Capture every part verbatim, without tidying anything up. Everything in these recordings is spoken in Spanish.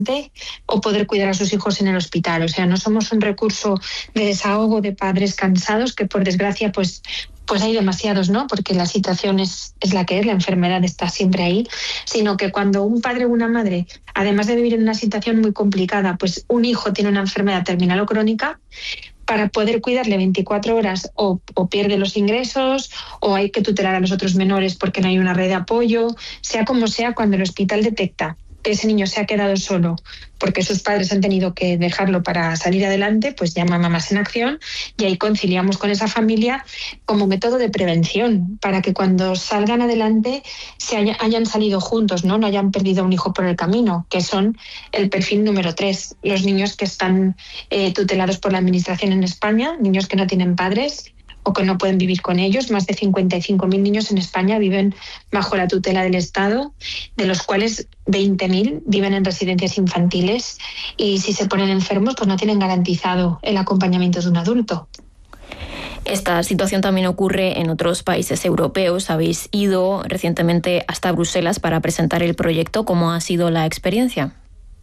o poder cuidar a sus hijos en el hospital. O sea, no somos un recurso de desahogo de padres cansados, que por desgracia pues, pues hay demasiados, ¿no? Porque la situación es, es la que es, la enfermedad está siempre ahí, sino que cuando un padre o una madre, además de vivir en una situación muy complicada, pues un hijo tiene una enfermedad terminal o crónica, para poder cuidarle veinticuatro horas o, o pierde los ingresos o hay que tutelar a los otros menores porque no hay una red de apoyo, sea como sea, cuando el hospital detecta que ese niño se ha quedado solo porque sus padres han tenido que dejarlo para salir adelante, pues llama a Mamás en Acción y ahí conciliamos con esa familia como método de prevención para que cuando salgan adelante se haya, hayan salido juntos, ¿no? No hayan perdido un hijo por el camino, que son el perfil número tres, los niños que están eh, tutelados por la Administración en España, niños que no tienen padres o que no pueden vivir con ellos. Más de cincuenta y cinco mil niños en España viven bajo la tutela del Estado, de los cuales veinte mil viven en residencias infantiles y si se ponen enfermos pues no tienen garantizado el acompañamiento de un adulto. Esta situación también ocurre en otros países europeos. Habéis ido recientemente hasta Bruselas para presentar el proyecto. ¿Cómo ha sido la experiencia?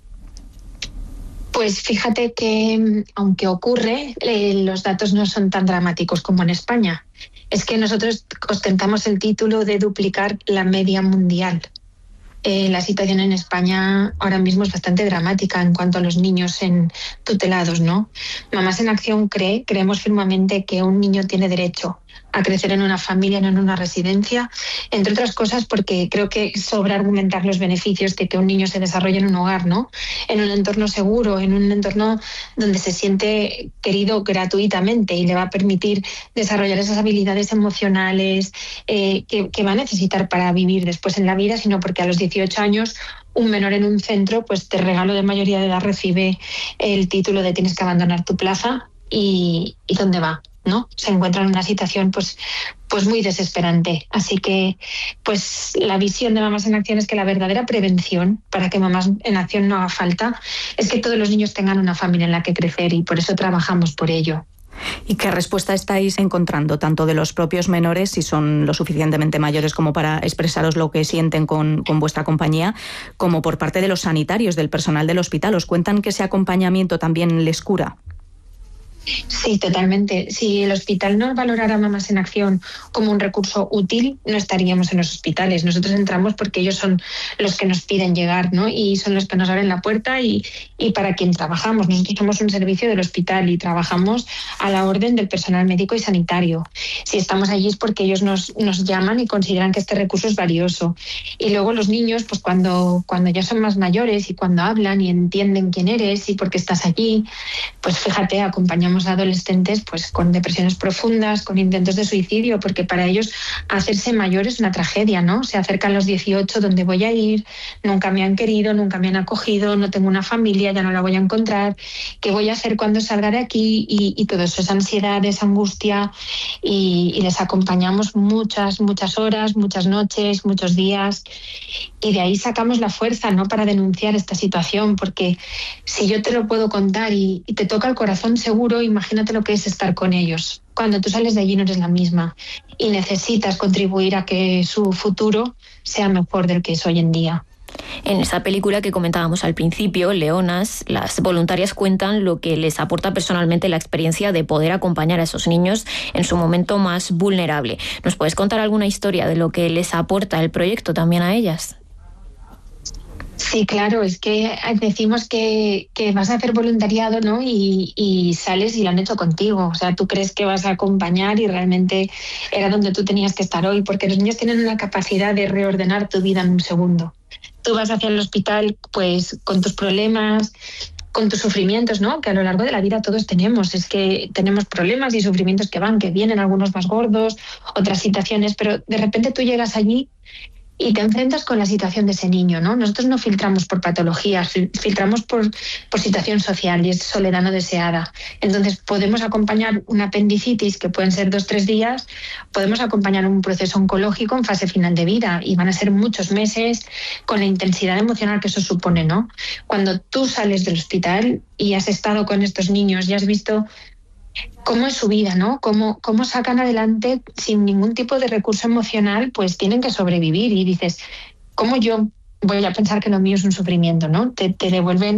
Pues fíjate que, aunque ocurre, eh, los datos no son tan dramáticos como en España. Es que nosotros ostentamos el título de duplicar la media mundial. Eh, la situación en España ahora mismo es bastante dramática en cuanto a los niños en tutelados, ¿no? Mamás en Acción cree, creemos firmemente que un niño tiene derecho a crecer en una familia, no en una residencia, entre otras cosas porque creo que sobra argumentar los beneficios de que un niño se desarrolle en un hogar, ¿no? En un entorno seguro, en un entorno donde se siente querido gratuitamente y le va a permitir desarrollar esas habilidades emocionales eh, que, que va a necesitar para vivir después en la vida, sino porque a los dieciocho años un menor en un centro, pues de regalo de mayoría de edad recibe el título de tienes que abandonar tu plaza y, y ¿dónde va? ¿No? Se encuentra en una situación pues, pues muy desesperante. Así que pues la visión de Mamás en Acción es que la verdadera prevención para que Mamás en Acción no haga falta es que todos los niños tengan una familia en la que crecer y por eso trabajamos por ello. ¿Y qué respuesta estáis encontrando, tanto de los propios menores, si son lo suficientemente mayores como para expresaros lo que sienten con, con vuestra compañía, como por parte de los sanitarios, del personal del hospital? ¿Os cuentan que ese acompañamiento también les cura? Sí, totalmente. Si el hospital no valorara a Mamás en Acción como un recurso útil, no estaríamos en los hospitales. Nosotros entramos porque ellos son los que nos piden llegar, ¿no? Y son los que nos abren la puerta y, y para quien trabajamos. Nosotros somos un servicio del hospital y trabajamos a la orden del personal médico y sanitario. Si estamos allí es porque ellos nos, nos llaman y consideran que este recurso es valioso. Y luego los niños, pues cuando, cuando ya son más mayores y cuando hablan y entienden quién eres y por qué estás allí, pues fíjate, acompañamos a adolescentes pues con depresiones profundas, con intentos de suicidio, porque para ellos hacerse mayor es una tragedia, ¿no? Se acercan los dieciocho, ¿dónde voy a ir? Nunca me han querido, nunca me han acogido, no tengo una familia, ya no la voy a encontrar, ¿qué voy a hacer cuando salga de aquí? Y, y todo eso, esa ansiedad, esa angustia, y, y les acompañamos muchas, muchas horas, muchas noches, muchos días, y de ahí sacamos la fuerza, ¿no? Para denunciar esta situación, porque si yo te lo puedo contar y, y te toca el corazón seguro, imagínate lo que es estar con ellos. Cuando tú sales de allí no eres la misma y necesitas contribuir a que su futuro sea mejor del que es hoy en día. En esa película que comentábamos al principio, Leonas, las voluntarias cuentan lo que les aporta personalmente la experiencia de poder acompañar a esos niños en su momento más vulnerable. ¿Nos puedes contar alguna historia de lo que les aporta el proyecto también a ellas? Sí, claro, es que decimos que, que vas a hacer voluntariado, ¿no? Y, y sales y lo han hecho contigo. O sea, tú crees que vas a acompañar y realmente era donde tú tenías que estar hoy, porque los niños tienen una capacidad de reordenar tu vida en un segundo. Tú vas hacia el hospital pues con tus problemas, con tus sufrimientos, ¿no? Que a lo largo de la vida todos tenemos. Es que tenemos problemas y sufrimientos que van, que vienen, algunos más gordos, otras situaciones, pero de repente tú llegas allí y te enfrentas con la situación de ese niño, ¿no? Nosotros no filtramos por patologías, filtramos por, por situación social y es soledad no deseada. Entonces podemos acompañar una apendicitis que pueden ser dos, tres días, podemos acompañar un proceso oncológico en fase final de vida y van a ser muchos meses con la intensidad emocional que eso supone, ¿no? Cuando tú sales del hospital y has estado con estos niños y has visto cómo es su vida, ¿no? Cómo, cómo sacan adelante sin ningún tipo de recurso emocional, pues tienen que sobrevivir y dices, ¿cómo yo voy a pensar que lo mío es un sufrimiento, ¿no? Te, te devuelven